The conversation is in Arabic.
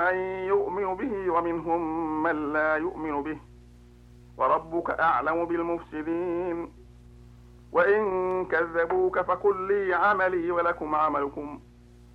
من يؤمن به ومنهم من لا يؤمن به، وربك أعلم بالمفسدين. وإن كذبوك فقل لي عملي ولكم عملكم